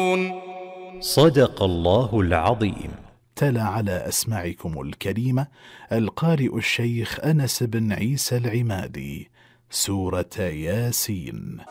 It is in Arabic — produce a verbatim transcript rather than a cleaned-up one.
يعلمون. صدق الله العظيم. تلا على أسماعكم الكريمة القارئ الشيخ أنس بن عيسى العمادي سورة ياسين.